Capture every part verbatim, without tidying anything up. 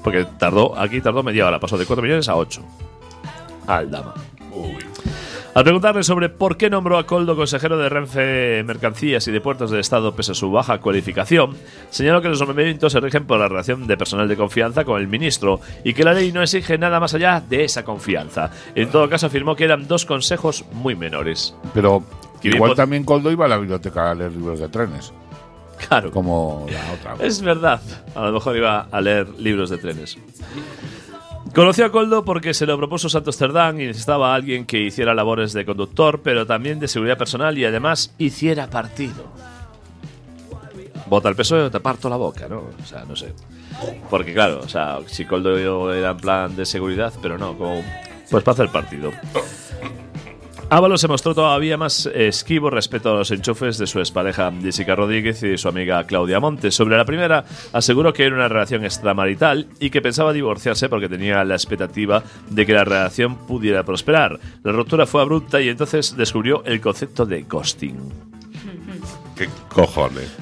Porque tardó, aquí tardó media hora, pasó de cuatro millones a ocho. Aldama. Uy. Al preguntarle sobre por qué nombró a Koldo consejero de Renfe Mercancías y de Puertos del Estado pese a su baja cualificación, señaló que los nombramientos se rigen por la relación de personal de confianza con el ministro y que la ley no exige nada más allá de esa confianza. En todo caso, afirmó que eran dos consejos muy menores. Pero Que igual bien, también Koldo iba a la biblioteca a leer libros de trenes, Claro, como la otra. es verdad. A lo mejor iba a leer libros de trenes. Conoció a Koldo porque se lo propuso Santos Cerdán y necesitaba a alguien que hiciera labores de conductor, pero también de seguridad personal y además hiciera partido. Vota el P S O E o te parto la boca, ¿no? O sea, no sé. Porque claro, o sea, si Koldo era en plan de seguridad, pero no, como pues para hacer partido. Ábalos se mostró todavía más esquivo respecto a los enchufes de su expareja Jessica Rodríguez y de su amiga Claudia Montes. Sobre la primera, aseguró que era una relación extramarital y que pensaba divorciarse porque tenía la expectativa de que la relación pudiera prosperar. La ruptura fue abrupta y entonces descubrió el concepto de ghosting. ¿Qué cojones?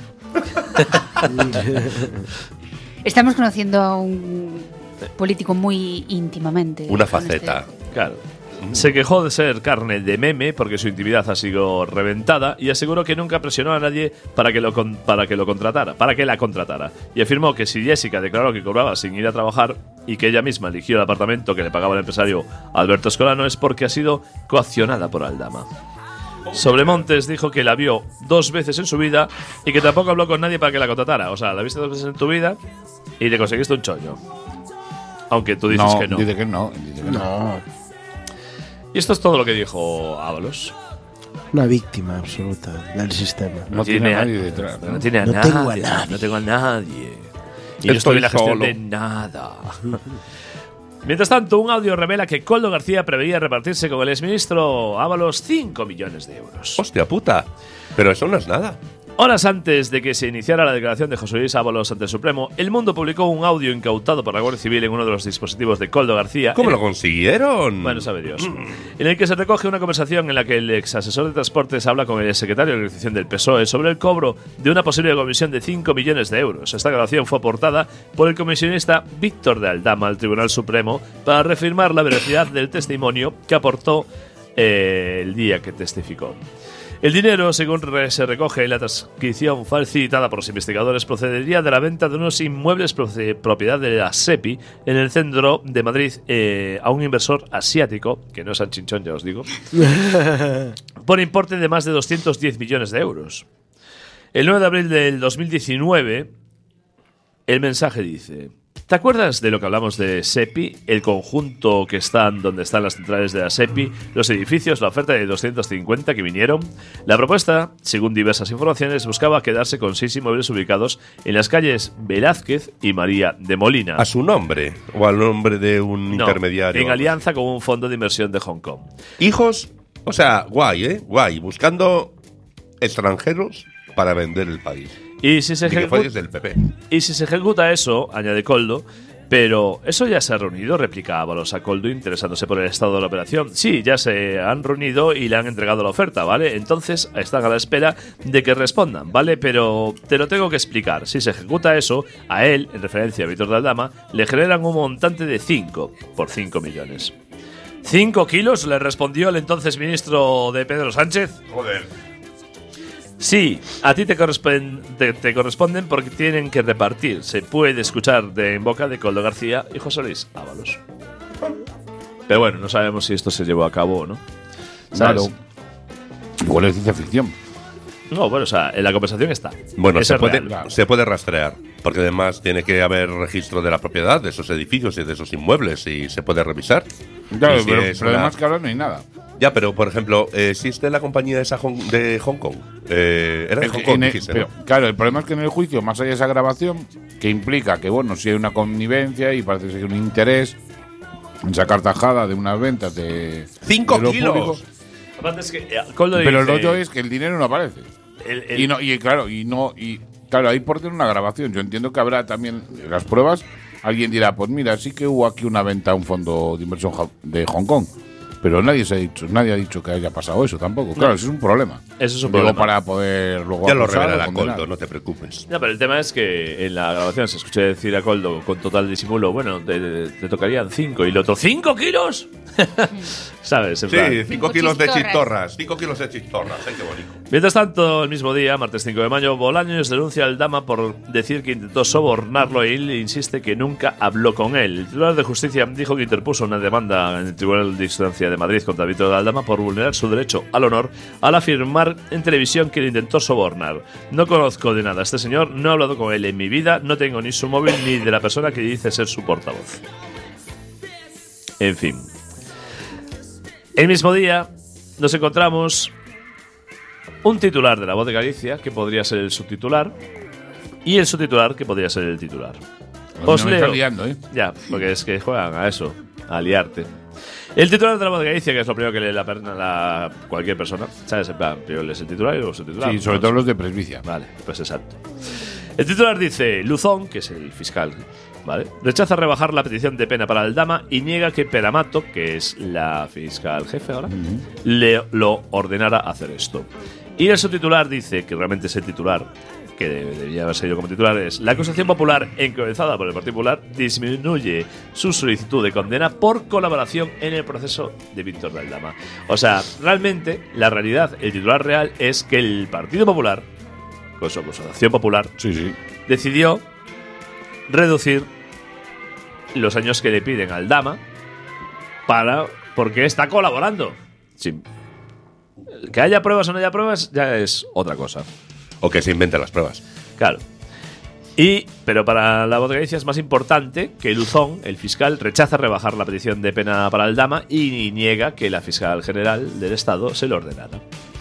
Estamos conociendo a un político muy íntimamente. Una con faceta. este- Claro. Se quejó de ser carne de meme porque su intimidad ha sido reventada y aseguró que nunca presionó a nadie para que lo con- para que lo contratara, para que la contratara. Y afirmó que si Jessica declaró que cobraba sin ir a trabajar y que ella misma eligió el apartamento que le pagaba el empresario Alberto Escolano es porque ha sido coaccionada por Aldama. Sobre Montes dijo que la vio dos veces en su vida y que tampoco habló con nadie para que la contratara. O sea, la viste dos veces en tu vida y le conseguiste un chollo. Aunque tú dices no, que no. dice que no. Dice que no. No, Y esto es todo lo que dijo Ábalos. una víctima absoluta del sistema. No tiene a nadie detrás. No tiene a No nadie. tengo a nadie. No tengo a nadie. Y Estoy no estoy en la gestión solo. de nada. Mientras tanto, un audio revela que Koldo García preveía repartirse con el exministro Ábalos cinco millones de euros. Hostia puta. Pero eso no es nada. Horas antes de que se iniciara la declaración de José Luis Ábalos ante el Supremo, El Mundo publicó un audio incautado por la Guardia Civil en uno de los dispositivos de Koldo García. ¿Cómo en- lo consiguieron? Bueno, sabe Dios. En el que se recoge una conversación en la que el ex asesor de transportes habla con el secretario de organización del P S O E sobre el cobro de una posible comisión de cinco millones de euros. Esta grabación fue aportada por el comisionista Víctor de Aldama al Tribunal Supremo para reafirmar la veracidad del testimonio que aportó eh, el día que testificó. El dinero, según re- se recoge en la transcripción facilitada por los investigadores, procedería de la venta de unos inmuebles proce- propiedad de la SEPI en el centro de Madrid eh, a un inversor asiático, que no es San Chinchón, ya os digo, por importe de más de doscientos diez millones de euros. El nueve de abril del dos mil diecinueve, el mensaje dice: ¿te acuerdas de lo que hablamos de SEPI? El conjunto que están donde están las centrales de la SEPI, los edificios, la oferta de doscientos cincuenta que vinieron. La propuesta, según diversas informaciones, buscaba quedarse con seis inmuebles ubicados en las calles Velázquez y María de Molina. ¿A su nombre? ¿O al nombre de un No, intermediario? en alianza con un fondo de inversión de Hong Kong. Hijos, o sea, guay, ¿eh? Guay. Buscando extranjeros para vender el país. Y si se Y que fue ejecuta, desde el P P. y si se ejecuta eso, añade Koldo, pero eso ya se ha reunido, replica Ábalos a Koldo interesándose por el estado de la operación. Sí, ya se han reunido y le han entregado la oferta, ¿vale? Entonces están a la espera de que respondan, ¿vale? Pero te lo tengo que explicar. Si se ejecuta eso, a él, en referencia a Víctor de Aldama, le generan un montante de cinco por cinco millones. ¿cinco kilos? Le respondió el entonces ministro de Pedro Sánchez. Joder. Sí, a ti te, corresponden, te, te corresponden porque tienen que repartir. Se puede escuchar de en boca de Koldo García y José Luis Ábalos. Pero bueno, no sabemos si esto se llevó a cabo o no. ¿Sabes? Claro. Igual es ciencia ficción. No, bueno, o sea, en la conversación está. Bueno, Esa se es puede, real. se puede rastrear, porque además tiene que haber registro de la propiedad de esos edificios y de esos inmuebles y se puede revisar. Claro, Y si pero, es pero una- además que ahora no hay nada. Ya, pero por ejemplo, ¿existe la compañía esa Hong- de Hong Kong? Eh, era de Es Hong que Kong, en el- dijiste, pero, ¿no? claro, el problema es que en el juicio, más allá de esa grabación, que implica que, bueno, si hay una connivencia y parece ser un interés en sacar tajada de unas ventas de. ¡Cinco de lo kilos! público. Aparte es que eh, Koldo Pero el dice- rollo es que el dinero no aparece. el- el- Y no, y claro, y no, y claro, hay por tener una grabación. Yo entiendo que habrá también las pruebas. Alguien dirá, pues mira, sí que hubo aquí una venta a un fondo de inversión ja- de Hong Kong. Pero nadie se ha dicho, nadie ha dicho que haya pasado eso tampoco. Claro, eso es un problema. Eso es un Digo, problema. para poder luego Ya lo acusar o revelará condenar. Coldo, no te preocupes. No, pero el tema es que en la grabación se escucha decir a Coldo con total disimulo, bueno, te, te tocarían cinco y el otro, ¿cinco kilos? ¿Sabes? En plan. Sí, cinco kilos de chistorras. chistorras. cinco kilos de chistorras. Ay, qué bonito. Mientras tanto, el mismo día, martes cinco de mayo, Bolaños denuncia al Dama por decir que intentó sobornarlo y él insiste que nunca habló con él. El titular de Justicia dijo que interpuso una demanda en el Tribunal de Instancia de Madrid contra Víctor Aldama por vulnerar su derecho al honor al afirmar en televisión que le intentó sobornar. No conozco de nada a este señor, no he hablado con él en mi vida, no tengo ni su móvil ni de la persona que dice ser su portavoz. En fin. El mismo día nos encontramos un titular de La Voz de Galicia que podría ser el subtitular y el subtitular que podría ser el titular. Os me está leo. liando, ¿eh? Ya, porque es que juegan a eso, a liarte. El titular de La Voz de Galicia, que es lo primero que lee la, per- la- cualquier persona, ¿sabes? En plan, primero lees el titular y luego el subtitular. Sí, sobre No, todo los de presbicia. Vale, pues exacto. El titular dice: Luzón, que es el fiscal, ¿vale?, rechaza rebajar la petición de pena para Aldama y niega que Peramato, que es la fiscal jefe ahora, le lo ordenara hacer esto. Y el subtitular dice, que realmente es el titular, que debe- debería haber sido como titular, es: la acusación popular encabezada por el Partido Popular disminuye su solicitud de condena por colaboración en el proceso de Víctor de Aldama. O sea, realmente, la realidad, el titular real es que el Partido Popular, con su acusación popular, Sí, sí. decidió reducir los años que le piden al Dama para porque está colaborando. Sí. Que haya pruebas o no haya pruebas ya es otra cosa. O que se inventen las pruebas. Claro. Y, pero para la Voz de Galicia es más importante que Luzón, el fiscal, rechaza rebajar la petición de pena para el Dama y niega que la fiscal general del Estado se lo ordenara.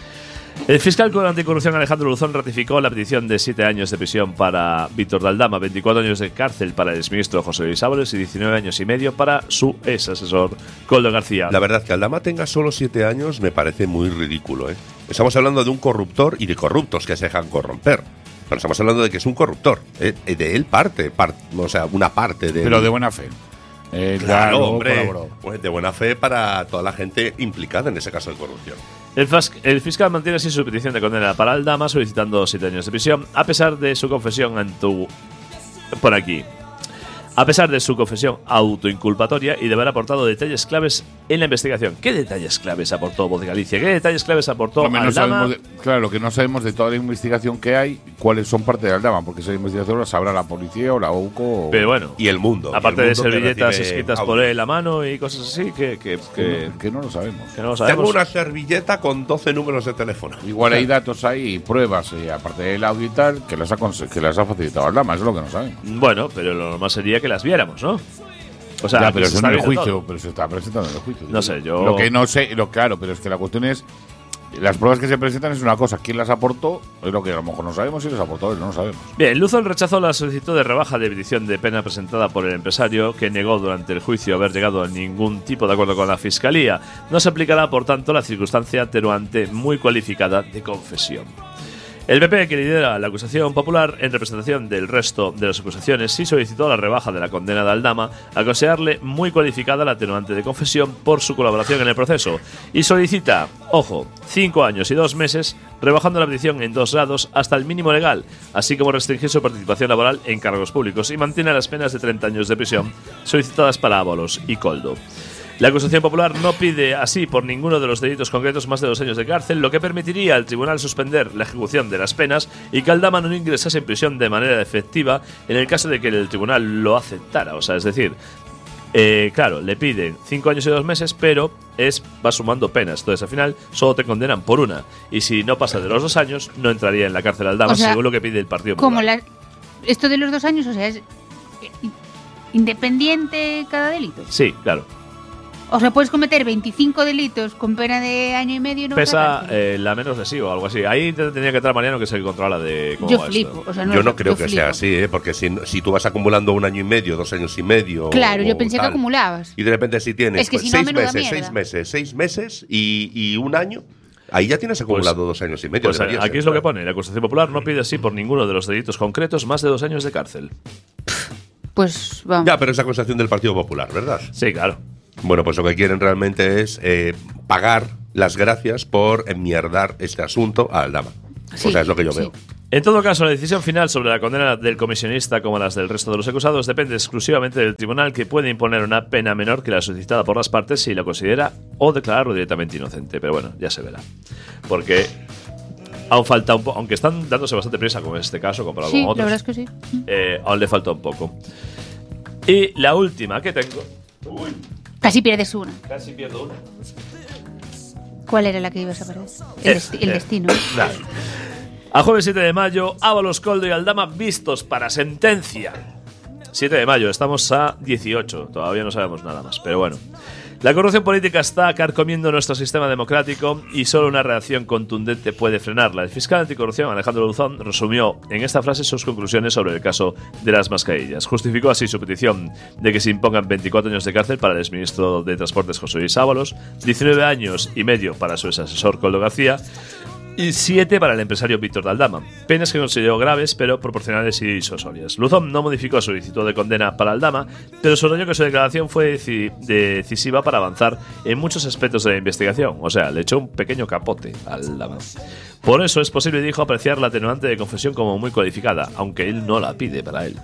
El fiscal con anticorrupción Alejandro Luzón ratificó la petición de siete años de prisión para Víctor de Aldama, veinticuatro años de cárcel para el exministro José Luis Ábalos y diecinueve años y medio para su ex asesor Coldo García. La verdad que Aldama tenga solo siete años me parece muy ridículo, ¿eh? Estamos hablando de un corruptor y de corruptos que se dejan corromper. Pero estamos hablando de que es un corruptor. ¿eh? De él parte, par- o sea, una parte de... Pero de buena fe. Eh, Claro, claro, hombre. colaboró. Pues de buena fe para toda la gente implicada en ese caso de corrupción. El, fas- el fiscal mantiene así su petición de condena para Aldama, solicitando siete años de prisión, a pesar de su confesión ante... por aquí. A pesar de su confesión autoinculpatoria y de haber aportado detalles claves en la investigación. ¿Qué detalles claves aportó Voz de Galicia? ¿Qué detalles claves aportó Hombre, no Aldama? sabemos de- claro, lo que no sabemos de toda la investigación que hay, cuáles son parte de Aldama, porque esa investigación la sabrá la policía o la U C O. o- Pero bueno, Y el mundo. aparte y el de mundo que servilletas recibe escritas por audio. él a mano y cosas así, que, que, que, que no lo sabemos. que no lo sabemos. Tengo una servilleta con doce números de teléfono. Igual hay datos ahí y pruebas, y aparte del audio y tal, que las ha, cons- que las ha facilitado Aldama, eso es lo que no sabemos. Bueno, pero lo normal sería que las viéramos, ¿no? O sea, Ya, que pero se eso está en el viendo juicio, todo. pero se está presentando en el juicio. No sé, yo- Lo que no sé, lo claro, pero es que la cuestión es. Las pruebas que se presentan es una cosa, quién las aportó, es lo que a lo mejor no sabemos, si las aportó él, no lo sabemos. Bien, Luzón rechazó la solicitud de rebaja de petición de pena presentada por el empresario, que negó durante el juicio haber llegado a ningún tipo de acuerdo con la fiscalía. No se aplicará, por tanto, la circunstancia atenuante muy cualificada de confesión. El P P, que lidera la acusación popular en representación del resto de las acusaciones, sí solicitó la rebaja de la condena de Aldama al considerarle muy cualificada la atenuante de confesión por su colaboración en el proceso y solicita, ojo, cinco años y dos meses, rebajando la petición en dos grados hasta el mínimo legal, así como restringir su participación laboral en cargos públicos y mantiene las penas de treinta años de prisión solicitadas para Ábalos y Coldo. La acusación popular no pide así por ninguno de los delitos concretos más de dos años de cárcel, lo que permitiría al tribunal suspender la ejecución de las penas y que Aldama no ingresase en prisión de manera efectiva en el caso de que el tribunal lo aceptara. O sea, es decir, eh, claro, le piden cinco años y dos meses, pero es va sumando penas. Entonces, al final, solo te condenan por una. Y si no pasa de los dos años, no entraría en la cárcel Aldama, O sea, según lo que pide el Partido Como Popular. la, esto de los dos años, o sea, es eh, independiente cada delito. Sí, claro. O sea, puedes cometer veinticinco delitos con pena de año y medio. No vas a Pesa cárcel. eh, la menos lesiva o algo así. Ahí te- tenía que entrar Mariano, que es el que controla de cómo Yo va flipo. esto. O sea, no Yo es- no creo que flipo. sea así, ¿eh? Porque si, si tú vas acumulando un año y medio, dos años y medio. Claro, o yo pensé que tal, acumulabas. Y de repente si tienes Es que pues, si no, seis menuda meses, mierda. seis meses, seis meses y, y un año, ahí ya tienes acumulado dos años y medio. Pues deberías aquí es lo que entrar. pone. La acusación popular no pide así por ninguno de los delitos concretos más de dos años de cárcel. Pues vamos. Ya, pero es acusación del Partido Popular, ¿verdad? Sí, claro. Bueno, pues lo que quieren realmente es eh, pagar las gracias por enmierdar este asunto a Aldama. Sí, o sea, es lo que yo sí. veo. En todo caso, la decisión final sobre la condena del comisionista como las del resto de los acusados depende exclusivamente del tribunal, que puede imponer una pena menor que la solicitada por las partes si lo considera, o declararlo directamente inocente. Pero bueno, ya se verá. Porque aún falta un poco, aunque están dándose bastante prisa con este caso comparado Sí, con otros, la verdad es que sí. eh, aún le falta un poco. Y la última que tengo. Uy, Casi pierdes una. casi pierdo una. ¿Cuál era la que ibas a perder? El, Es- desti- el eh, destino. Nada. A jueves siete de mayo, Ábalos, Koldo y Aldama vistos para sentencia. siete de mayo, estamos a dieciocho, todavía no sabemos nada más, pero bueno. La corrupción política está carcomiendo nuestro sistema democrático y solo una reacción contundente puede frenarla. El fiscal anticorrupción, Alejandro Luzón, resumió en esta frase sus conclusiones sobre el caso de las mascarillas. Justificó así su petición de que se impongan veinticuatro años de cárcel para el exministro de Transportes José Luis Ábalos, diecinueve años y medio para su asesor Koldo García y siete para el empresario Víctor de Aldama. Penas que consideró graves, pero proporcionales y disuasorias. Luzón no modificó su solicitud de condena para Aldama, pero subrayó que su declaración fue deci- decisiva para avanzar en muchos aspectos de la investigación. O sea, le echó un pequeño capote a Aldama. Por eso es posible, dijo, apreciar la atenuante de confesión como muy cualificada, aunque él no la pide para él.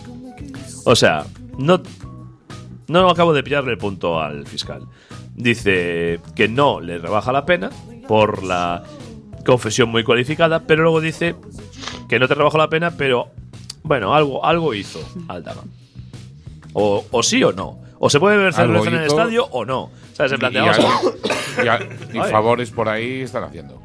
O sea, no, no acabo de pillarle el punto al fiscal. Dice que no le rebaja la pena por la confesión muy cualificada, pero luego dice que no te rebajó la pena, pero bueno, algo, algo hizo Aldama. O, o sí o no. O se puede beber Algo cerveza en el hizo. estadio o no. ¿Sabes? En plan, Y, de, vamos a- al- y al- y Ay. favores por ahí están haciendo.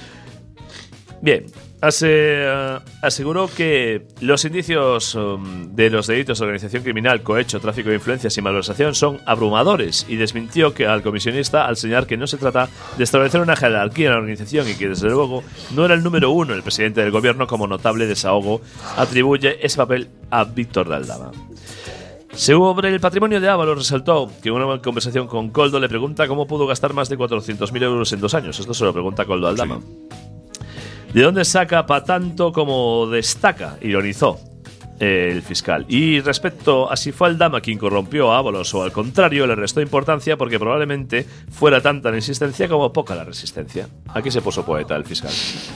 Bien, ase- eh, aseguró que los indicios um, de los delitos de organización criminal, cohecho, tráfico de influencias y malversación son abrumadores, y desmintió que al comisionista al señalar que no se trata de establecer una jerarquía en la organización y que desde luego no era el número uno el presidente del gobierno. Como notable desahogo atribuye ese papel a Víctor de Aldama. Sobre el patrimonio de Ábalos, resaltó que en una conversación con Koldo le pregunta cómo pudo gastar más de cuatrocientos mil euros en dos años. Esto se lo pregunta Koldo a Aldama. ¿De dónde saca pa' tanto como destaca? Ironizó eh, el fiscal. Y respecto a si fue Aldama quien corrompió a Ábalos o al contrario, le restó importancia porque probablemente fuera tanta la insistencia como poca la resistencia. Aquí se puso poeta el fiscal.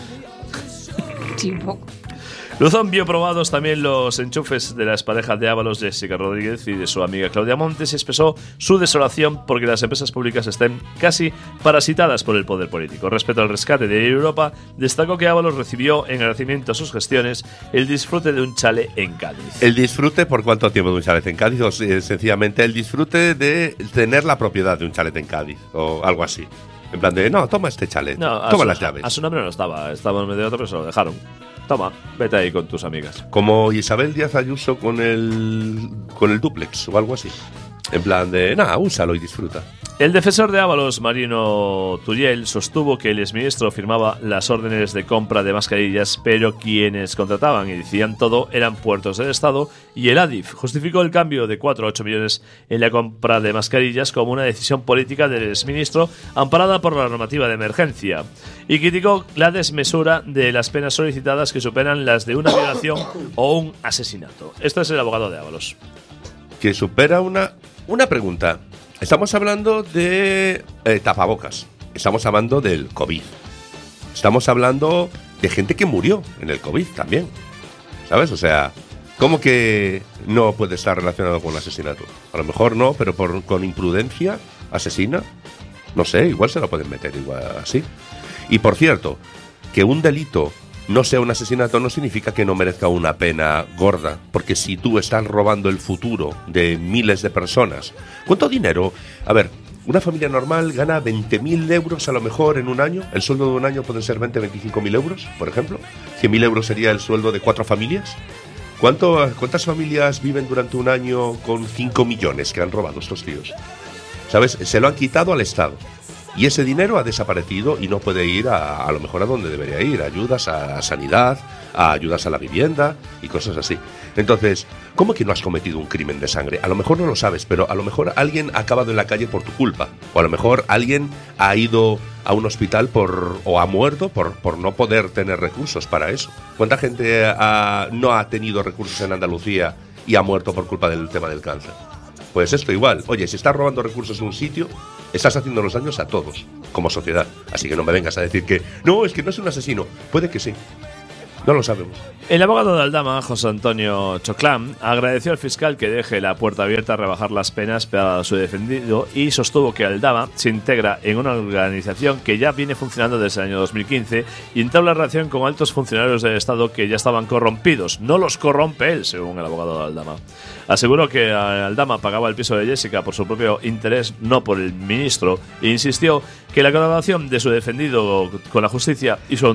Sí, un poco. Luzón vio probados también los enchufes de la expareja de Ábalos, Jessica Rodríguez, y de su amiga Claudia Montes, y expresó su desolación porque las empresas públicas estén casi parasitadas por el poder político. Respecto al rescate de Europa, destacó que Ábalos recibió en agradecimiento a sus gestiones el disfrute de un chalet en Cádiz. El disfrute, ¿por cuánto tiempo de un chalet en Cádiz? O eh, sencillamente el disfrute de tener la propiedad de un chalet en Cádiz, o algo así. En plan de, no, toma este chalet, No, a toma su- las llaves. A su nombre no estaba, estaba en medio de otro, pero se lo dejaron. Toma, vete ahí con tus amigas. Como Isabel Díaz Ayuso con el, con el dúplex o algo así. En plan de, nada, úsalo y disfruta. El defensor de Ábalos, Marino Turiel, sostuvo que el exministro firmaba las órdenes de compra de mascarillas, pero quienes contrataban y decían todo eran puertos del Estado y el ADIF. Justificó el cambio de cuatro a ocho millones en la compra de mascarillas como una decisión política del exministro amparada por la normativa de emergencia, y criticó la desmesura de las penas solicitadas, que superan las de una violación o un asesinato. Esto es el abogado de Ábalos. Que supera una, una pregunta. Estamos hablando de eh, tapabocas. Estamos hablando del COVID. Estamos hablando de gente que murió en el COVID también. ¿Sabes? O sea, ¿cómo que no puede estar relacionado con un asesinato? A lo mejor no, pero por, con imprudencia asesina. No sé, igual se lo pueden meter igual así. Y por cierto, que un delito no sea un asesinato no significa que no merezca una pena gorda, porque si tú estás robando el futuro de miles de personas, ¿cuánto dinero? A ver, una familia normal gana veinte mil euros a lo mejor en un año. El sueldo de un año pueden ser veinte, veinticinco mil euros, por ejemplo. cien mil euros sería el sueldo de cuatro familias. ¿Cuánto, ¿Cuántas familias viven durante un año con cinco millones que han robado estos tíos? ¿Sabes? Se lo han quitado al Estado. Y ese dinero ha desaparecido y no puede ir a, a lo mejor a donde debería ir, a ayudas a, a sanidad, a ayudas a la vivienda y cosas así. Entonces, ¿cómo que no has cometido un crimen de sangre? A lo mejor no lo sabes, pero a lo mejor alguien ha acabado en la calle por tu culpa. O a lo mejor alguien ha ido a un hospital por o ha muerto por, por no poder tener recursos para eso. ¿Cuánta gente ha, no ha tenido recursos en Andalucía y ha muerto por culpa del tema del cáncer? Pues esto igual. Oye, si estás robando recursos en un sitio, estás haciendo los daños a todos, como sociedad. Así que no me vengas a decir que no, es que no es un asesino. Puede que sí. No lo sabemos. El abogado de Aldama, José Antonio Choclán, agradeció al fiscal que deje la puerta abierta a rebajar las penas para su defendido y sostuvo que Aldama se integra en una organización que ya viene funcionando desde el año dos mil quince y entabla relación con altos funcionarios del Estado que ya estaban corrompidos. No los corrompe él, según el abogado de Aldama. Aseguró que Aldama pagaba el piso de Jessica por su propio interés, no por el ministro, e insistió que la colaboración de su defendido con la justicia y su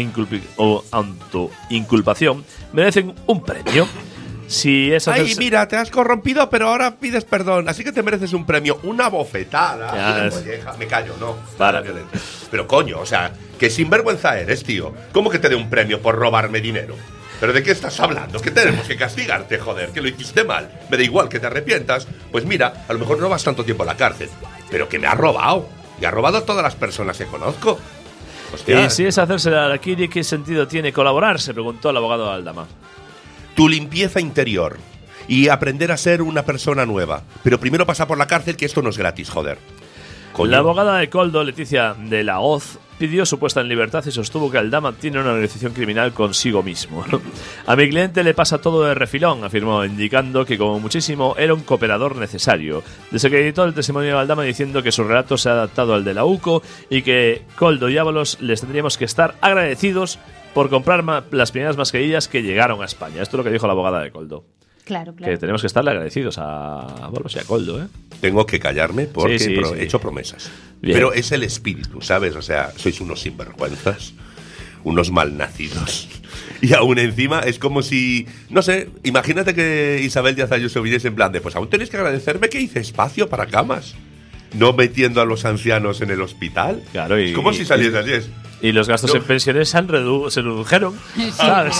autoinculpación merecen un premio. Si es Ay, hacerse... mira, te has corrompido, pero ahora pides perdón, así que te mereces un premio. Una bofetada. Ya Una es- molleja. Me callo, no. Para. Violencia. Pero coño, o sea, que sinvergüenza eres, tío. ¿Cómo que te dé un premio por robarme dinero? ¿Pero de qué estás hablando? Que tenemos que castigarte, joder, que lo hiciste mal. Me da igual que te arrepientas. Pues mira, a lo mejor no vas tanto tiempo a la cárcel, pero que me ha robado. Y ha robado a todas las personas que conozco. Hostia. Y si es hacerse la araquiri, ¿qué sentido tiene colaborar?, se preguntó el abogado de Aldama. Tu limpieza interior y aprender a ser una persona nueva. Pero primero pasa por la cárcel, que esto no es gratis, joder. Coño. La abogada de Coldo, Leticia de la Hoz, pidió su puesta en libertad y sostuvo que Aldama tiene una organización criminal consigo mismo. A mi cliente le pasa todo de refilón, afirmó, indicando que como muchísimo era un cooperador necesario. Desacreditó el testimonio de Aldama diciendo que su relato se ha adaptado al de la U C O y que Coldo y Ábalos les tendríamos que estar agradecidos por comprar ma- las primeras mascarillas que llegaron a España. Esto es lo que dijo la abogada de Coldo. Claro, claro. Que tenemos que estarle agradecidos a Ábalos y a Coldo, ¿eh? Tengo que callarme porque Sí, sí, pro- sí. he hecho promesas. Bien. Pero es el espíritu, ¿sabes? O sea, sois unos sinvergüenzas, unos malnacidos. Y aún encima es como si, no sé, imagínate que Isabel Díaz Ayuso viniese en plan de, pues aún tenéis que agradecerme que hice espacio para camas, no metiendo a los ancianos en el hospital. Claro, y- es como si saliese así. Es. Y los gastos No. en pensiones se, han redu- se redujeron, Sí, ¿sabes?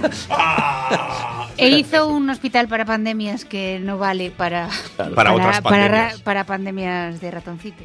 ¡Ah! E hizo un hospital para pandemias que no vale para, Para otras para, pandemias. ra- para pandemias de ratoncitos.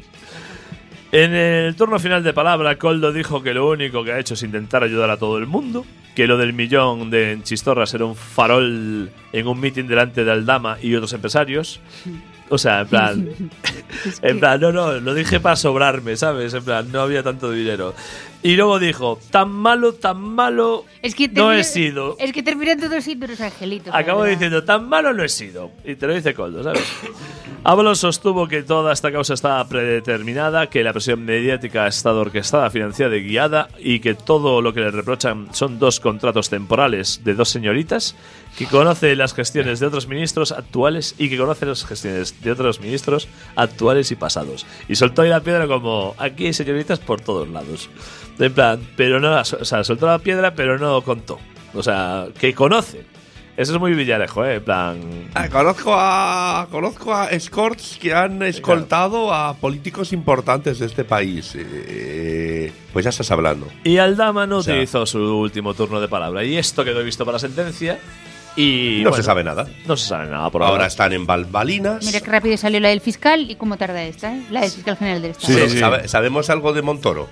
En el turno final de palabra, Coldo dijo que lo único que ha hecho es intentar ayudar a todo el mundo, que lo del millón de chistorras era un farol en un mitin delante de Aldama y otros empresarios. O sea, en plan, en plan, no, no, lo dije para sobrarme, ¿sabes? En plan, no había tanto dinero. Y luego dijo, tan malo, tan malo Es que no termina- he sido. Es que terminan todos siendo unos angelitos. la Acabo verdad. diciendo, tan malo no he sido. Y te lo dice Coldo, ¿sabes? Ábalos sostuvo que toda esta causa estaba predeterminada, que la presión mediática ha estado orquestada, financiada y guiada, y que todo lo que le reprochan son dos contratos temporales de dos señoritas, que conoce las gestiones de otros ministros actuales y que conoce las gestiones de otros ministros actuales y pasados. Y soltó ahí la piedra como, aquí hay señoritas por todos lados. En plan, pero no, o sea, soltó la piedra, pero no contó. O sea, que conoce. Eso es muy Villarejo, ¿eh? En plan... Ah, conozco a conozco a escorts que han escoltado a políticos importantes de este país. Eh, pues ya estás hablando. Y Aldama no O sea- utilizó su último turno de palabra. Y esto quedó visto para sentencia. Y No bueno, se sabe nada. No se sabe nada por Ahora ahora. están en balbalinas. Mira qué rápido salió la del fiscal y cómo tarda esta, ¿eh? La del fiscal general del Estado. Bueno, Sí, sí. ¿sabe- ¿Sabemos algo de Montoro?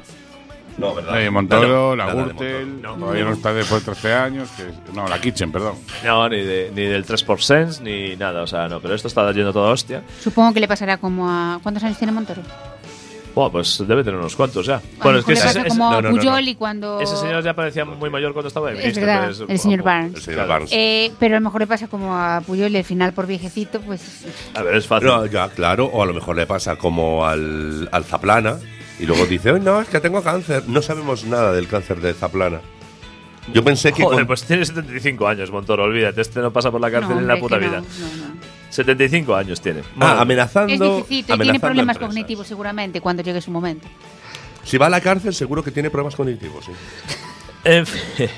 No, ¿verdad? Eh, Montoro, Nada, la nada de Gürtel, Montoro. todavía no está después de trece años. Que, no, la Kitchen, perdón. No, ni, de- ni del tres por ciento ni nada. O sea, no. Pero esto está yendo toda hostia. Supongo que le pasará como a... ¿Cuántos años tiene Montoro? Bueno, pues debe tener unos cuantos ya. A Bueno, lo es que mejor le ese, pasa ese- como no, a no, no, no. Pujol y cuando... Ese señor ya parecía muy mayor cuando estaba de Es ministro. verdad, entonces, el señor como- Barnes. El señor Claro. Barnes. Eh, pero a lo mejor le pasa como a Puyol y al final por viejecito, pues... A ver, es fácil. No, ya, claro. O a lo mejor le pasa como al, al Zaplana. Y luego dice, "Ay, no, es que tengo cáncer". No sabemos nada del cáncer de Zaplana. Yo pensé que... Joder, con- pues tiene setenta y cinco años, Montoro, olvídate. Este no pasa por la cárcel no, en la hombre, puta que vida. no, no, no. setenta y cinco años tiene. Ah, Madre. amenazando... Es viejecito y tiene amenazando problemas empresas. cognitivos seguramente cuando llegue su momento. Si va a la cárcel, seguro que tiene problemas cognitivos. ¿Sí? En fin,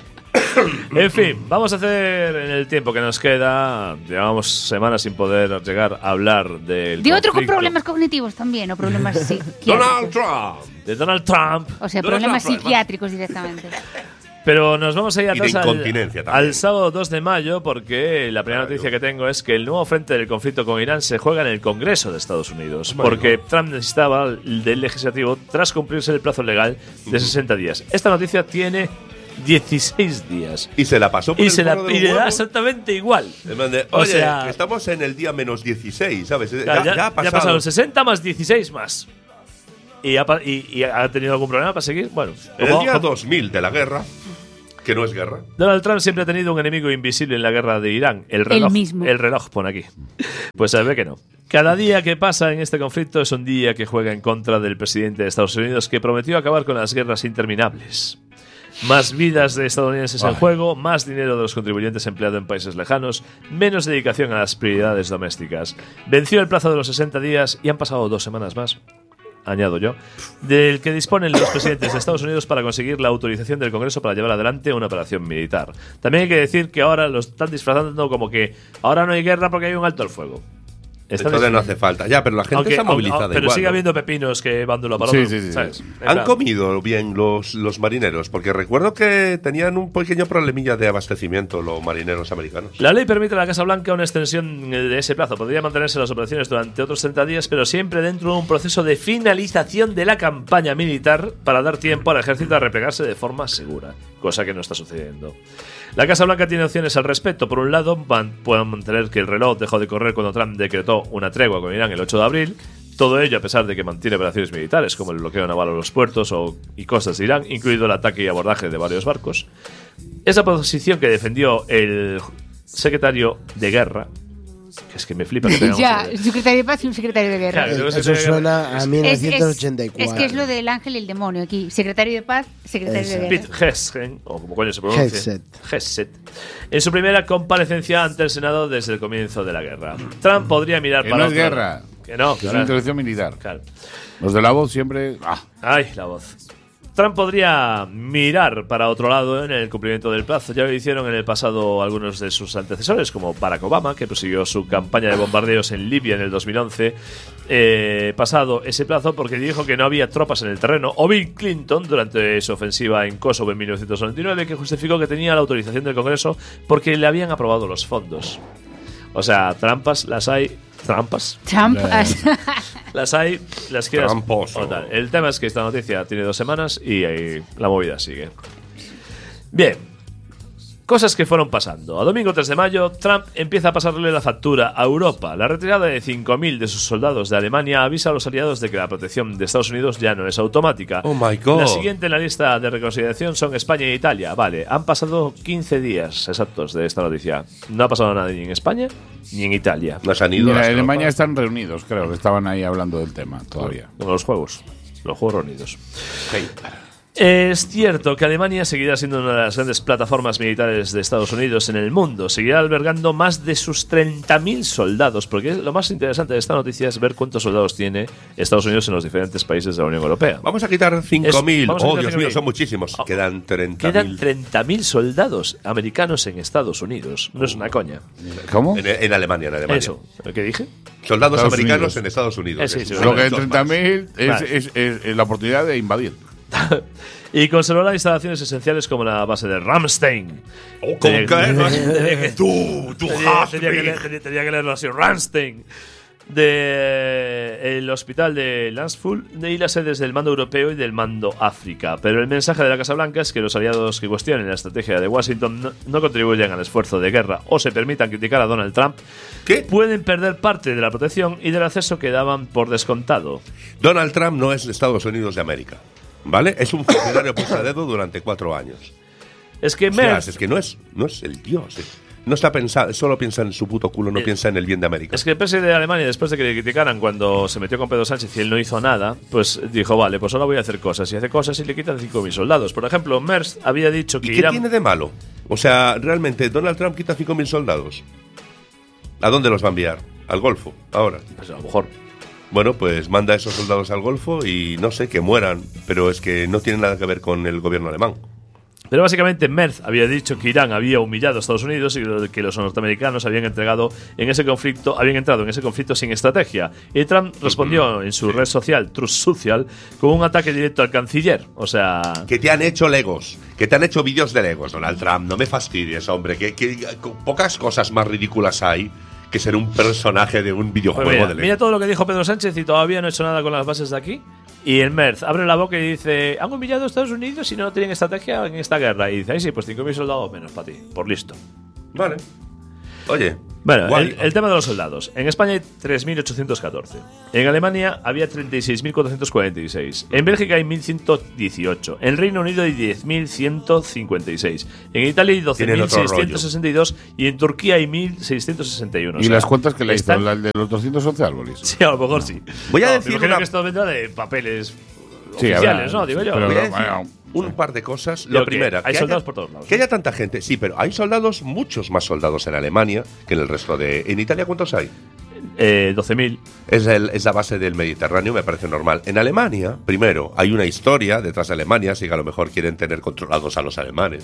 en fin, vamos a hacer en el tiempo que nos queda. Llevamos semanas sin poder llegar a hablar del. De otro con conflicto problemas cognitivos también, o problemas Donald psiquiátricos. Trump. de Donald Trump. O sea, Donald problemas Trump, psiquiátricos directamente. Pero nos vamos a ir Y de atrás al, incontinencia también. al sábado dos de mayo, porque la primera Claro. noticia que tengo es que el nuevo frente del conflicto con Irán se juega en el Congreso de Estados Unidos. Bueno. Porque Trump necesitaba del legislativo tras cumplirse el plazo legal de sesenta días. Esta noticia tiene dieciséis días. Y se la pasó por Y el se la forro de los y le da huevos. exactamente igual. En plan de, O Oye, sea- que estamos en el día menos dieciséis, ¿sabes? Claro, ya, ya ha pasado. pasaron sesenta más dieciséis más. ¿Y ha, pa- y, y ha tenido algún problema para seguir? Bueno, En el como- día dos mil de la guerra, que no es guerra. Donald Trump siempre ha tenido un enemigo invisible en la guerra de Irán. El reloj. mismo. El reloj, pone aquí. Pues se ve que no. Cada día que pasa en este conflicto es un día que juega en contra del presidente de Estados Unidos, que prometió acabar con las guerras interminables. Más vidas de estadounidenses en Ay. juego, más dinero de los contribuyentes empleado en países lejanos, menos dedicación a las prioridades domésticas. Venció el plazo de los sesenta días y han pasado dos semanas más, añado yo, del que disponen los presidentes de Estados Unidos para conseguir la autorización del Congreso para llevar adelante una operación militar. También hay que decir que ahora lo están disfrazando como que ahora no hay guerra porque hay un alto al fuego. Están Entonces no disfra- hace falta. Ya, pero la gente Aunque- está movilizada aunque- pero igual, sigue ¿no? habiendo pepinos que van de la para Sí, otro, sí, sí, ¿sabes? sí. En ¿Han plan- comido bien los, los marineros? Porque recuerdo que tenían un pequeño problemilla de abastecimiento los marineros americanos. La ley permite a la Casa Blanca una extensión de ese plazo. Podría mantenerse las operaciones durante otros treinta días, pero siempre dentro de un proceso de finalización de la campaña militar para dar tiempo al ejército a replegarse de forma segura, cosa que no está sucediendo. La Casa Blanca tiene opciones al respecto. Por un lado, van, pueden mantener que el reloj dejó de correr cuando Trump decretó una tregua con Irán el ocho de abril. Todo ello a pesar de que mantiene operaciones militares como el bloqueo naval a los puertos o, y costas de Irán, incluido el ataque y abordaje de varios barcos. Esa posición que defendió el secretario de guerra, que es que me flipa que tengamos Ya, el- un secretario de paz y un secretario de guerra. Claro, luego se Eso tiene que- suena a Es, mil es- novecientos ochenta y cuatro. es que es lo del ángel y el demonio aquí. Secretario de paz, secretario de Exacto. guerra. Pete Hegseth, o como coño se pronuncia. Hegseth. Hegseth. En su primera comparecencia ante el Senado desde el comienzo de la guerra. Trump podría mirar Que para no es otro guerra. lado. Que no, Que es una claro. intervención militar. Claro. Los de la voz siempre. Ah, Ay, la voz. Trump podría mirar para otro lado en el cumplimiento del plazo. Ya lo hicieron en el pasado algunos de sus antecesores, como Barack Obama, que prosiguió su campaña de bombardeos en Libia en el dos mil once, eh, pasado ese plazo porque dijo que no había tropas en el terreno, o Bill Clinton durante su ofensiva en Kosovo en mil novecientos noventa y nueve, que justificó que tenía la autorización del Congreso porque le habían aprobado los fondos. O sea, trampas las hay. ¿Trampas? Trump. Las hay, las quieras. Tramposo. o tal. El tema es que esta noticia tiene dos semanas y ahí la movida sigue. Bien. Cosas que fueron pasando. A domingo tres de mayo, Trump empieza a pasarle la factura a Europa. La retirada de cinco mil de sus soldados de Alemania avisa a los aliados de que la protección de Estados Unidos ya no es automática. Oh my God. La siguiente en la lista de reconsideración son España e Italia. Vale, han pasado quince días exactos de esta noticia. No ha pasado nada ni en España ni en Italia. No se han ido. mira, las en Alemania tropas. están reunidos, creo que estaban ahí hablando del tema todavía. Como los juegos. Los Juegos Reunidos. Es cierto que Alemania seguirá siendo una de las grandes plataformas militares de Estados Unidos en el mundo. Seguirá albergando más de sus treinta mil soldados, porque lo más interesante de esta noticia es ver cuántos soldados tiene Estados Unidos en los diferentes países de la Unión Europea. Vamos a quitar cinco mil. vamos a Oh, quitar Dios cinco mío, mil. son muchísimos. Oh. Quedan treinta Quedan mil. treinta mil soldados americanos en Estados Unidos. No es una coña. ¿Cómo? En, en Alemania, en Alemania. Eso, ¿qué dije? Soldados Estados americanos Unidos. en Estados Unidos. Eh, sí, que sí, son Lo que hay muchos treinta más. mil es, Vale. es- es- es la oportunidad de invadir. Y conservará instalaciones esenciales como la base de Ramstein. Oh, ¿con Tenía- qué? tenía que- Tú, tú Tenía, has tenía que, me. leer- tenía- tenía que leerlo así. Ramstein. De el hospital de Landstuhl y las sedes del Mando Europeo y del Mando África. Pero el mensaje de la Casa Blanca es que los aliados que cuestionen la estrategia de Washington no, no contribuyen al esfuerzo de guerra o se permitan criticar a Donald Trump, ¿Qué? pueden perder parte de la protección y del acceso que daban por descontado. Donald Trump no es de Estados Unidos de América. ¿Vale? Es un funcionario puesto a dedo durante cuatro años. Es que Hostias, Merz, es que no es, no es el dios. eh. No está pensando, solo piensa en su puto culo, no Eh, piensa en el bien de América. Es que el presidente de Alemania, después de que le criticaran cuando se metió con Pedro Sánchez y él no hizo nada, pues dijo, vale, pues ahora voy a hacer cosas. Y hace cosas y le quitan cinco mil soldados. Por ejemplo, Merz había dicho que ¿Y qué Irán... tiene de malo? O sea, realmente, Donald Trump quita cinco mil soldados. ¿A dónde los va a enviar? Al Golfo, ahora. Pues a lo mejor... Bueno, pues manda a esos soldados al Golfo y no sé, que mueran. Pero es que no tiene nada que ver con el gobierno alemán. Pero básicamente Merz había dicho que Irán había humillado a Estados Unidos y que los norteamericanos habían entregado en ese conflicto, habían entrado en ese conflicto sin estrategia. Y Trump respondió en su red social, Truth Social, con un ataque directo al canciller. O sea... Que te han hecho legos, que te han hecho vídeos de legos, Donald Trump. No me fastidies, hombre. Que, que pocas cosas más ridículas hay que ser un personaje de un videojuego Pues mira, de legos. mira todo lo que dijo Pedro Sánchez y todavía no ha hecho nada con las bases de aquí. Y el Merz abre la boca y dice: han humillado a Estados Unidos y no tienen estrategia en esta guerra. Y dice: ay, sí, pues cinco mil soldados menos para ti, por listo. Vale. Oye. Bueno, guay. el, el tema de los soldados. En España hay tres mil ochocientos catorce. En Alemania había treinta y seis mil cuatrocientos cuarenta y seis. En Bélgica hay mil ciento dieciocho. En Reino Unido hay diez mil ciento cincuenta y seis. En Italia hay doce mil seiscientos sesenta y dos. Y en Turquía hay mil seiscientos sesenta y uno. ¿Y o sea, las cuentas que le hizo? están... ¿La de los doscientos once árboles? Sí, a lo mejor sí. Voy a no, decir me imagino una... que esto vendrá de papeles sí, oficiales, habrá, ¿no? Digo yo. pero Voy a no, decir bueno, un par de cosas. Digo Lo que primero, hay que soldados haya, por todos lados. que haya tanta gente. Sí, pero hay soldados, muchos más soldados en Alemania que en el resto de... ¿En Italia cuántos hay? Eh, doce mil. Es, el, es la base del Mediterráneo, me parece normal. En Alemania, primero, hay una historia detrás de Alemania, así que a lo mejor quieren tener controlados a los alemanes.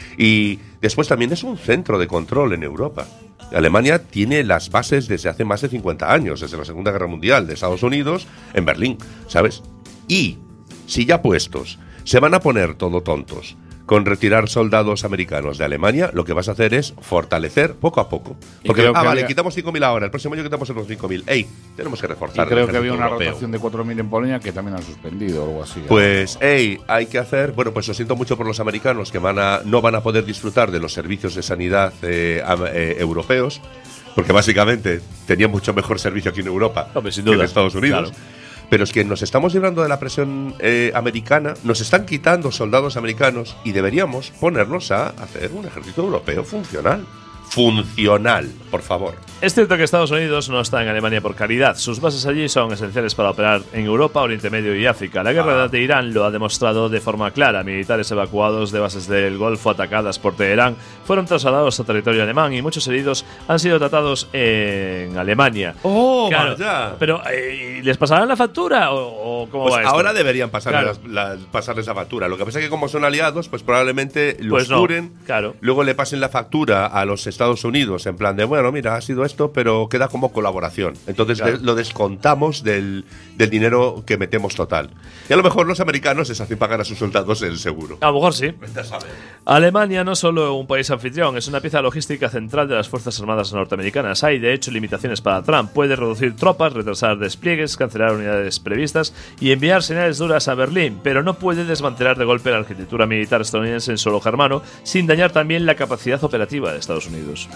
Y después también es un centro de control en Europa. Alemania tiene las bases desde hace más de cincuenta años, desde la Segunda Guerra Mundial, de Estados Unidos, en Berlín, ¿sabes? Y, si ya puestos, se van a poner todo tontos con retirar soldados americanos de Alemania, lo que vas a hacer es fortalecer poco a poco. Porque, ah, vale, había... quitamos cinco mil ahora, el próximo año quitamos unos cinco mil. ¡Ey! Tenemos que reforzar. Y creo que había una europeo. rotación de cuatro mil en Polonia que también han suspendido o algo así. Pues, ¡ey! Hay que hacer... Bueno, pues lo siento mucho por los americanos que van a, no van a poder disfrutar de los servicios de sanidad eh, eh, europeos, porque básicamente tenían mucho mejor servicio aquí en Europa Hombre, sin que duda. en Estados Unidos. Claro. Pero es que nos estamos librando de la presión eh, americana, nos están quitando soldados americanos y deberíamos ponernos a hacer un ejército europeo funcional. Funcional, por favor. Es cierto que Estados Unidos no está en Alemania por caridad. Sus bases allí son esenciales para operar en Europa, Oriente Medio y África. La guerra Ah. de Irán lo ha demostrado de forma clara. Militares evacuados de bases del Golfo atacadas por Teherán fueron trasladados a territorio alemán y muchos heridos han sido tratados en Alemania. ¡Oh, Claro, vaya! pero eh, ¿les pasarán la factura o, o cómo Pues va esto? ahora deberían pasarles, Claro. las, las- pasarles la factura. Lo que pasa es que como son aliados, pues probablemente los Pues no, curen, claro. luego le pasen la factura a los Estados Unidos en plan de, bueno, mira, ha sido esto, pero queda como colaboración. Entonces Claro. de- lo descontamos del, del dinero que metemos total. Y a lo mejor los americanos les hacen pagar a sus soldados el seguro. A lo mejor sí. Alemania no solo un país anfitrión, es una pieza logística central de las Fuerzas Armadas norteamericanas. Hay, de hecho, limitaciones para Trump. Puede reducir tropas, retrasar despliegues, cancelar unidades previstas y enviar señales duras a Berlín, pero no puede desmantelar de golpe la arquitectura militar estadounidense en suelo germano sin dañar también la capacidad operativa de Estados Unidos.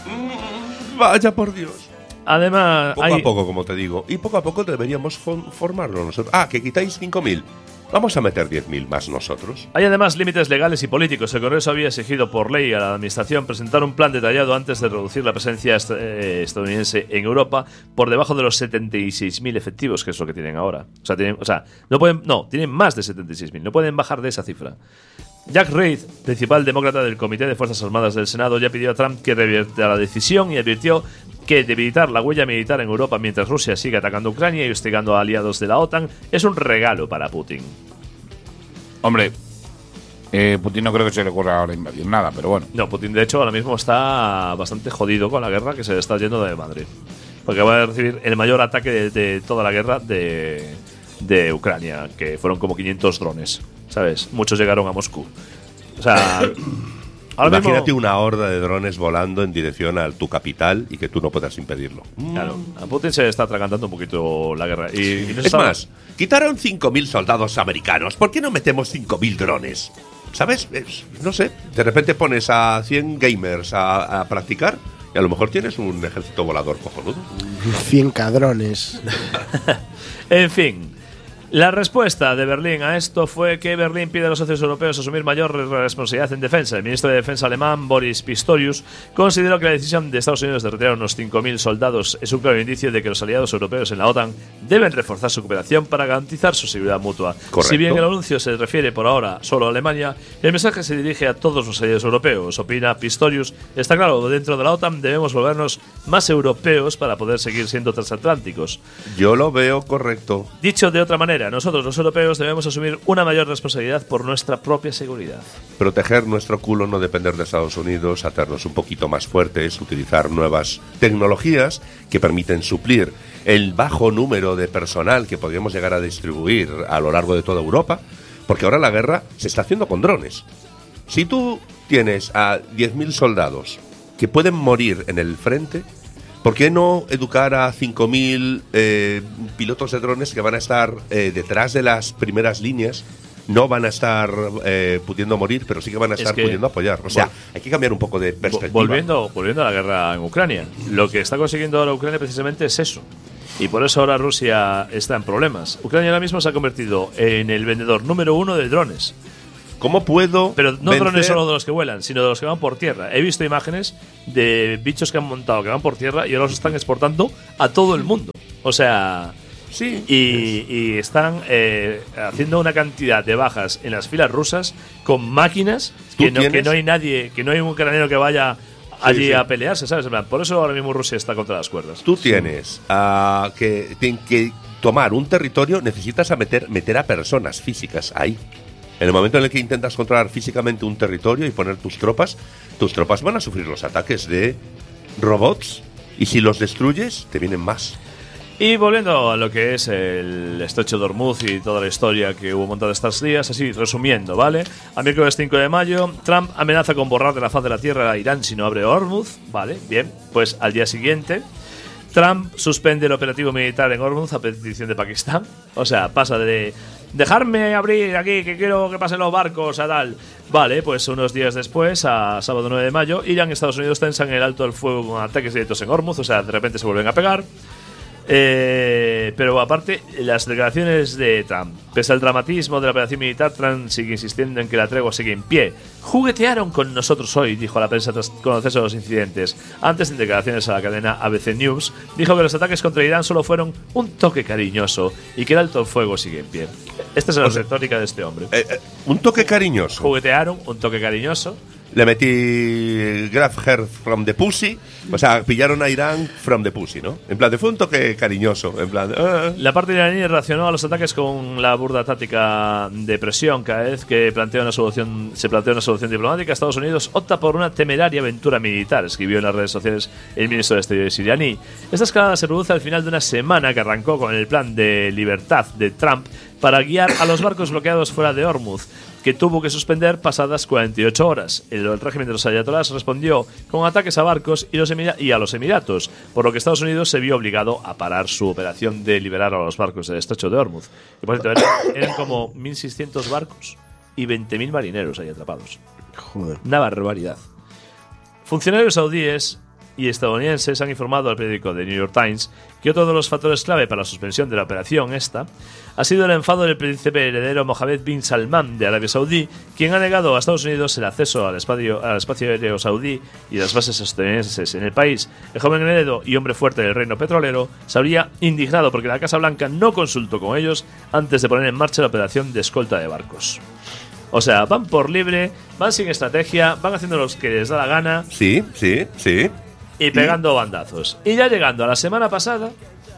Vaya por Dios. Además, Poco hay... a poco, como te digo. Y poco a poco deberíamos fon- formarlo nosotros. Ah, que quitáis cinco mil. Vamos a meter diez mil más nosotros. Hay además límites legales y políticos. El Congreso había exigido por ley a la Administración presentar un plan detallado antes de reducir la presencia est- eh, estadounidense en Europa por debajo de los setenta y seis mil efectivos, que es lo que tienen ahora. O sea, tienen, o sea no pueden, no, tienen más de setenta y seis mil, no pueden bajar de esa cifra. Jack Reed, principal demócrata del Comité de Fuerzas Armadas del Senado, ya pidió a Trump que revierta la decisión y advirtió que debilitar la huella militar en Europa mientras Rusia sigue atacando a Ucrania y hostigando a aliados de la OTAN es un regalo para Putin. Hombre, eh, Putin no creo que se le ocurra ahora invadir nada, pero bueno. No, Putin de hecho ahora mismo está bastante jodido con la guerra que se le está yendo de madre. Porque va a recibir el mayor ataque de, de toda la guerra de, de Ucrania, que fueron como quinientos drones, ¿sabes? Muchos llegaron a Moscú. O sea, ahora Imagínate mismo, una horda de drones volando en dirección a tu capital y que tú no puedas impedirlo. claro, a Putin se le está atragantando un poquito la guerra. Y, y no se Es está- más, quitaron cinco mil soldados americanos. ¿Por qué no metemos cinco mil drones? ¿Sabes? Es- no sé. De repente pones a cien gamers a, a practicar y a lo mejor tienes un ejército volador cojonudo. cien cadrones. En fin, la respuesta de Berlín a esto fue que Berlín pide a los socios europeos asumir mayor responsabilidad en defensa. El ministro de Defensa alemán, Boris Pistorius, consideró que la decisión de Estados Unidos de retirar unos cinco mil soldados es un claro indicio de que los aliados europeos en la OTAN deben reforzar su cooperación para garantizar su seguridad mutua. Correcto. Si bien el anuncio se refiere por ahora solo a Alemania, el mensaje se dirige a todos los aliados europeos. Opina Pistorius, está claro, dentro de la OTAN debemos volvernos más europeos para poder seguir siendo transatlánticos. Yo lo veo correcto. Dicho de otra manera, nosotros los europeos debemos asumir una mayor responsabilidad por nuestra propia seguridad. Proteger nuestro culo, no depender de Estados Unidos, hacernos un poquito más fuertes, utilizar nuevas tecnologías que permiten suplir el bajo número de personal que podríamos llegar a distribuir a lo largo de toda Europa, porque ahora la guerra se está haciendo con drones. Si tú tienes a diez mil soldados que pueden morir en el frente, ¿Por qué no educar a cinco mil eh, pilotos de drones que van a estar eh, detrás de las primeras líneas? No van a estar eh, pudiendo morir, pero sí que van a estar que, pudiendo apoyar. O sea, vol- hay que cambiar un poco de perspectiva. Volviendo, volviendo a la guerra en Ucrania. Lo que está consiguiendo ahora Ucrania precisamente es eso. Y por eso ahora Rusia está en problemas. Ucrania ahora mismo se ha convertido en el vendedor número uno de drones. ¿Cómo puedo Pero no vencer? drones solo de los que vuelan, sino de los que van por tierra. He visto imágenes de bichos que han montado que van por tierra y ahora los están exportando a todo el mundo. O sea, Sí. y, y están eh, haciendo una cantidad de bajas en las filas rusas con máquinas ¿Tú que no, que tienes? no hay nadie, que no hay un ucraniano que vaya allí sí. a pelearse, ¿sabes? En plan, por eso ahora mismo Rusia está contra las cuerdas. Tú tienes ah, que, ten- que tomar un territorio, necesitas a meter, meter a personas físicas ahí. En el momento en el que intentas controlar físicamente un territorio y poner tus tropas, tus tropas van a sufrir los ataques de robots y si los destruyes, te vienen más. Y volviendo a lo que es el estrecho de Hormuz y toda la historia que hubo montada estos días, así resumiendo, ¿vale? A miércoles cinco de mayo, Trump amenaza con borrar de la faz de la tierra a Irán si no abre Hormuz, ¿vale? Bien, pues al día siguiente, Trump suspende el operativo militar en Hormuz a petición de Pakistán. O sea, pasa de dejarme abrir aquí, que quiero que pasen los barcos a tal. Vale, pues unos días después, a sábado nueve de mayo, Irán y Estados Unidos tensan el alto el fuego con ataques directos en Hormuz. O sea, de repente se vuelven a pegar. Eh, pero aparte, las declaraciones de Trump. Pese al dramatismo de la operación militar, Trump sigue insistiendo en que la tregua sigue en pie. Juguetearon con nosotros hoy, dijo a la prensa tras conocerse los incidentes. Antes, en declaraciones a la cadena A B C News, dijo que los ataques contra Irán solo fueron un toque cariñoso y que el alto el fuego sigue en pie. Esta es la retórica de este hombre. Eh, eh, un toque cariñoso. Juguetearon, un toque cariñoso. Le metí Grab her from the pussy. O sea, pillaron a Irán from the pussy, ¿no? En plan, de fue un toque cariñoso. En plan, ah. La parte iraní reaccionó a los ataques con la burda táctica de presión. Cada vez que plantea una solución, se plantea una solución diplomática, Estados Unidos opta por una temeraria aventura militar, escribió en las redes sociales el ministro de Exteriores iraní. Esta escalada se produce al final de una semana que arrancó con el plan de libertad de Trump para guiar a los barcos bloqueados fuera de Hormuz, que tuvo que suspender pasadas cuarenta y ocho horas. El, el régimen de los ayatolás respondió con ataques a barcos y, los Emira- y a los Emiratos, por lo que Estados Unidos se vio obligado a parar su operación de liberar a los barcos del estrecho de Hormuz. Y por cierto, eran, eran como mil seiscientos barcos y veinte mil marineros ahí atrapados. Joder. Una barbaridad. Funcionarios saudíes y estadounidenses han informado al periódico The New York Times que otro de los factores clave para la suspensión de la operación esta ha sido el enfado del príncipe heredero Mohammed bin Salman de Arabia Saudí, quien ha negado a Estados Unidos el acceso al espacio, al espacio aéreo saudí y las bases estadounidenses en el país. El joven heredero y hombre fuerte del reino petrolero se habría indignado porque la Casa Blanca no consultó con ellos antes de poner en marcha la operación de escolta de barcos. O sea, van por libre, van sin estrategia, van haciendo lo que les da la gana Sí, sí, sí. y pegando bandazos. Y ya llegando a la semana pasada,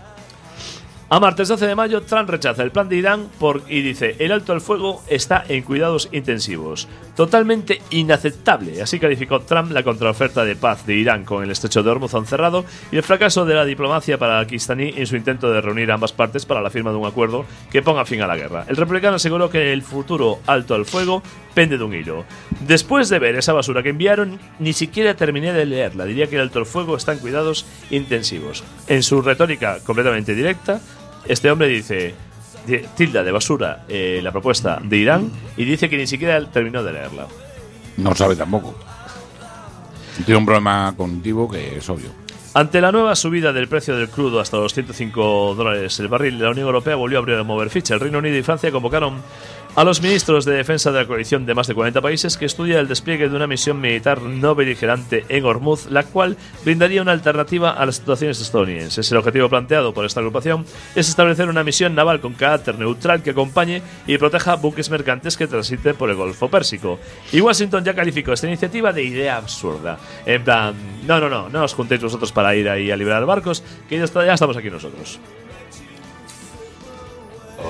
a martes doce de mayo, Trump rechaza el plan de Irán por, y dice: el alto al fuego está en cuidados intensivos. Totalmente inaceptable. Así calificó Trump la contraoferta de paz de Irán con el estrecho de Hormuz aún cerrado y el fracaso de la diplomacia pakistaní en su intento de reunir a ambas partes para la firma de un acuerdo que ponga fin a la guerra. El republicano aseguró que el futuro alto al fuego pende de un hilo. Después de ver esa basura que enviaron, ni siquiera terminé de leerla. Diría que el alto al fuego está en cuidados intensivos. En su retórica completamente directa, este hombre dice, tilda de basura eh, la propuesta de Irán y dice que ni siquiera terminó de leerla. No sabe tampoco. Tiene un problema cognitivo que es obvio. Ante la nueva subida del precio del crudo hasta los ciento cinco dólares el barril, la Unión Europea volvió a abrir a mover ficha. El Reino Unido y Francia convocaron a los ministros de defensa de la coalición de más de cuarenta países que estudia el despliegue de una misión militar no beligerante en Hormuz, la cual brindaría una alternativa a las situaciones estadounidenses. El objetivo planteado por esta agrupación es establecer una misión naval con carácter neutral que acompañe y proteja buques mercantes que transiten por el Golfo Pérsico. Y Washington ya calificó esta iniciativa de idea absurda. En plan, no, no, no, no os juntéis vosotros para ir ahí a liberar barcos, que ya, está, ya estamos aquí nosotros.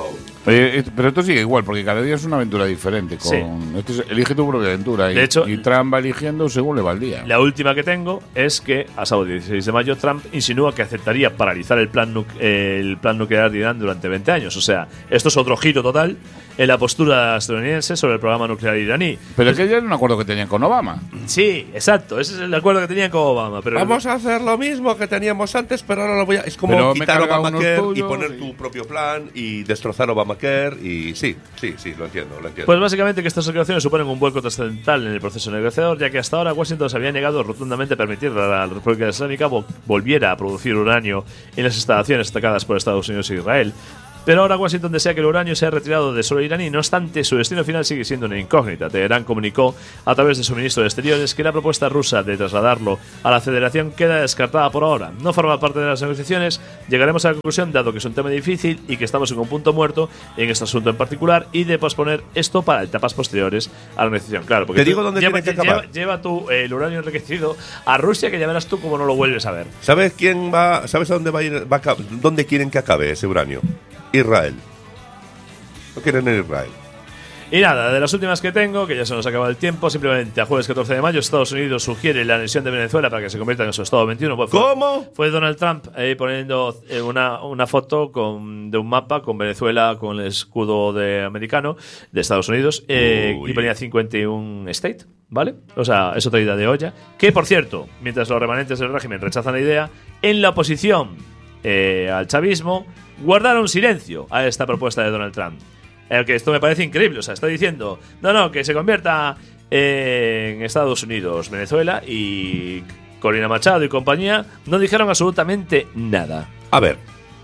Eh, pero esto sigue igual, porque cada día es una aventura diferente. Con, Sí. esto es- elige tu propia aventura. De y, hecho, y Trump va eligiendo según le va el día. La última que tengo es que, a sábado dieciséis de mayo, Trump insinúa que aceptaría paralizar el plan, nu- el plan nuclear de Irán durante veinte años. O sea, esto es otro giro total en la postura estadounidense sobre el programa nuclear iraní. Pero es que ya era un acuerdo que tenían con Obama. Sí, exacto. Ese es el acuerdo que tenían con Obama. Pero Vamos a hacer lo mismo que teníamos antes, pero ahora lo voy a. Es como Pero me he quitar cargado Obamacare unos y tuyos poner y- tu propio plan y destrozar Obamacare. Y sí, sí, sí, lo entiendo, lo entiendo. Pues básicamente que estas declaraciones suponen un vuelco trascendental en el proceso negociador, ya que hasta ahora Washington se había negado rotundamente a permitir a la República Islámica vo- volviera a producir uranio en las instalaciones atacadas por Estados Unidos e Israel. Pero ahora Washington desea que el uranio sea retirado de suelo iraní. No obstante, su destino final sigue siendo una incógnita. Teherán comunicó a través de su ministro de Exteriores que la propuesta rusa de trasladarlo a la Federación queda descartada por ahora. No forma parte de las negociaciones. Llegaremos a la conclusión, dado que es un tema difícil y que estamos en un punto muerto en este asunto en particular, y de posponer esto para etapas posteriores a la negociación. Claro, porque Te digo tú dónde lleva, tiene que acabar. lleva, lleva tú eh, el uranio enriquecido a Rusia, que ya verás tú cómo no lo vuelves a ver. ¿Sabes quién va? ¿Sabes a dónde va a ir? Va a ca- ¿Dónde quieren que acabe ese uranio? Israel. No quieren en Israel. Y nada, de las últimas que tengo, que ya se nos acaba el tiempo, simplemente a jueves catorce de mayo Estados Unidos sugiere la anexión de Venezuela para que se convierta en su Estado veintiuno. Pues fue- ¿Cómo? Fue Donald Trump eh, poniendo eh, una, una foto con, de un mapa con Venezuela con el escudo de americano de Estados Unidos eh, Uy. y ponía cincuenta y uno State, ¿vale? O sea, es otra idea de olla. Que, por cierto, mientras los remanentes del régimen rechazan la idea, en la oposición eh, al chavismo guardaron silencio a esta propuesta de Donald Trump. El que esto me parece increíble, o sea, está diciendo, no, no, que se convierta en Estados Unidos, Venezuela, y Corina Machado y compañía no dijeron absolutamente nada. A ver,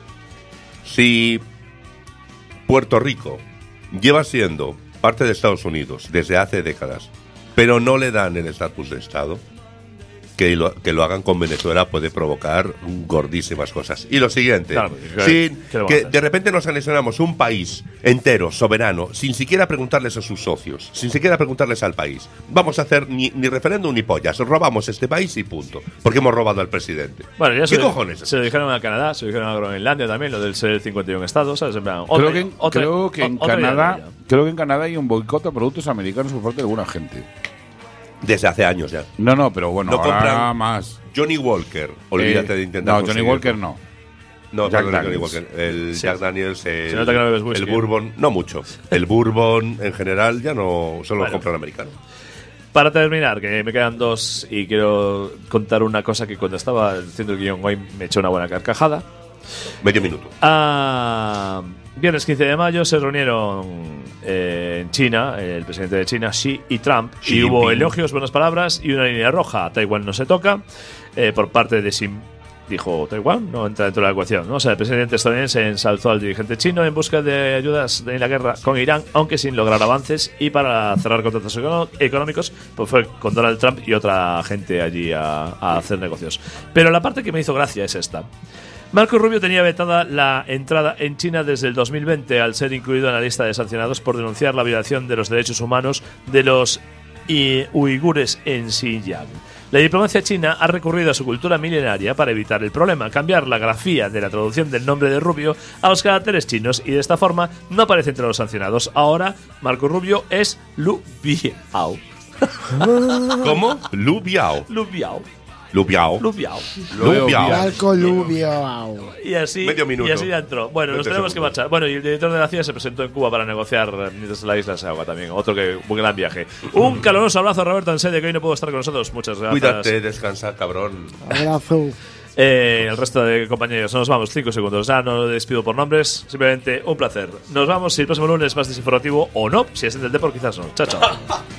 si Puerto Rico lleva siendo parte de Estados Unidos desde hace décadas, pero no le dan el estatus de Estado, que lo, que lo hagan con Venezuela puede provocar gordísimas cosas. Y lo siguiente, Claro, porque, sin ¿qué le vamos a que hacer? de repente nos anexionamos un país entero, soberano, sin siquiera preguntarles a sus socios, sin siquiera preguntarles al país. Vamos a hacer ni, ni referéndum ni pollas, robamos este país y punto. Porque hemos robado al presidente. Bueno, ya ¿Qué se, cojones? se lo dijeron a Canadá, se lo dijeron a Groenlandia también, lo del ser cincuenta y uno estados, ¿sabes? En plan, Creo otra- que, en, otra- creo que en otra idea Canadá de olla. creo que en Canadá hay un boicot a productos americanos por parte de alguna gente. Desde hace años ya. No, no, pero bueno, No ahora compran- más. Johnny Walker, olvídate Eh, de intentar No, Johnny conseguirlo. Walker no. No, Jack perdón, Johnny Daniels. Walker. El Sí. Jack Daniels, el, Se nota que no bebes whisky, el ¿eh? bourbon, no mucho. El bourbon en general ya no solo Bueno. lo compran americano. Para terminar, que me quedan dos y quiero contar una cosa que cuando estaba haciendo el guión hoy me echó una buena carcajada. Medio minuto. Ah, viernes quince de mayo se reunieron eh, en China, el presidente de China, Xi y Trump, Xi y hubo Jinping. elogios, buenas palabras y una línea roja. Taiwán no se toca, eh, por parte de Xi. Dijo Taiwán, no entra dentro de la ecuación, ¿no? O sea, el presidente estadounidense ensalzó al dirigente chino en busca de ayudas en la guerra con Irán, aunque sin lograr avances, y para cerrar contratos econo- económicos, pues fue con Donald Trump y otra gente allí a, a hacer negocios. Pero la parte que me hizo gracia es esta. Marco Rubio tenía vetada la entrada en China desde el dos mil veinte al ser incluido en la lista de sancionados por denunciar la violación de los derechos humanos de los y uigures en Xinjiang. La diplomacia china ha recurrido a su cultura milenaria para evitar el problema, cambiar la grafía de la traducción del nombre de Rubio a los caracteres chinos, y de esta forma no aparece entre los sancionados. Ahora, Marco Rubio es Lu Biao. ¿Cómo? Lu Biao. Lu Biao. Lu Biao. Lu Biao. Lu Biao. Marco Lubio. Y así, Medio minuto. y así ya entró. Bueno, nos veinte tenemos que segundos. marchar. Bueno, y el director de la C I A se presentó en Cuba para negociar eh, mientras la isla se ahoga también. Otro que un gran viaje. Un caluroso abrazo a Roberto Ansede, que hoy no puedo estar con nosotros. Muchas gracias. Cuídate, descansa, cabrón. Abrazo. Eh, el resto de compañeros, nos vamos. Cinco segundos. Ya no lo despido por nombres. Simplemente un placer. Nos vamos. Si el próximo lunes más desinformativo o no. Si es en el Depor, quizás no. Chao, chao.